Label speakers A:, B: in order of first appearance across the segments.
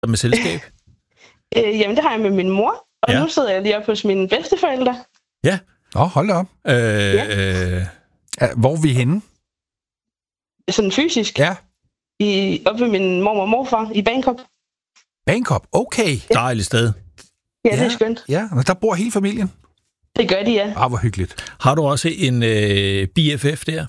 A: med selskab?
B: Jamen, det har jeg med min mor, og nu sidder jeg lige oppe hos mine bedsteforældre.
A: Ja.
C: Hold da op. Hvor er vi henne?
B: Sådan fysisk?
C: Ja.
B: Oppe ved min mormor og morfar i Bangkok.
C: Bangkok, okay.
A: Dejligt sted.
B: Ja, det er skønt.
C: Ja, men der bor hele familien.
B: Det gør de, ja.
C: Hvor hyggeligt.
A: Har du også en BFF der?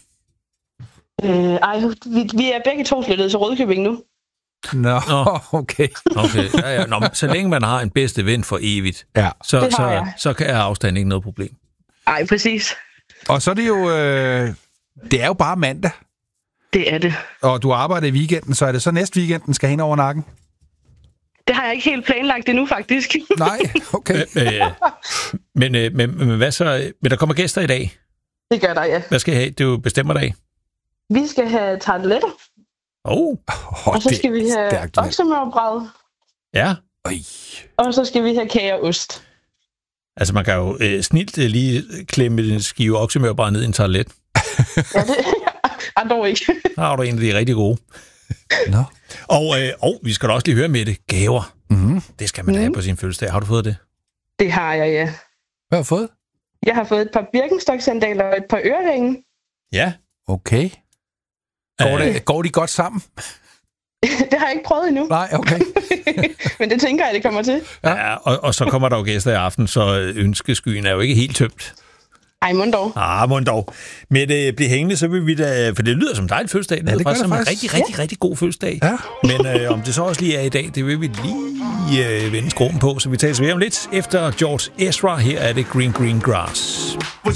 B: Vi er begge to flyttet til Rødkøbing nu.
C: Nå, okay.
A: Ja. Nå, så længe man har en bedste ven for evigt, så kan afstand ikke noget problem.
B: Nej, præcis.
C: Og så er det jo... det er jo bare mandag.
B: Det er det.
C: Og du arbejder i weekenden, så er det så næste weekend, den skal hen over nakken?
B: Det har jeg ikke helt planlagt endnu, faktisk.
C: Nej, okay.
A: Men hvad så? Men der kommer gæster i dag?
B: Det gør der, ja.
A: Hvad skal I have? Det er jo bestemmerdag.
B: Vi skal have tarteletter. Og så skal vi have oksemørbrad.
A: Ja.
B: Og så skal vi have kage og ost.
A: Altså, man kan jo snilt lige klemme en skive oksemørbrad ned i en tartelet.
B: Ja, det er dog ikke.
A: Der har du en af de rigtig gode.
C: Nå.
A: Og vi skal da også lige høre med det. Gaver. Mm-hmm. Det skal man have på sin fødselsdag. Har du fået det?
B: Det har jeg, ja.
C: Hvad har du fået?
B: Jeg har fået et par Birkenstock-sandaler og et par øreringe.
A: Ja.
C: Okay. Går de godt sammen?
B: Det har jeg ikke prøvet endnu.
C: Nej, okay.
B: Men det tænker jeg, det kommer til.
A: Ja, og så kommer der jo gæster i aften, så ønskeskyen er jo ikke helt tømt.
B: Ej, mund dog.
A: Men bliv hængende, så vil vi da... For det lyder som dig fødselsdag. Det er faktisk en rigtig god fødselsdag. Ja. Men om det så også lige er i dag, det vil vi lige vende skruen på. Så vi tager ved om lidt. Efter George Ezra, her er det Green Green Grass.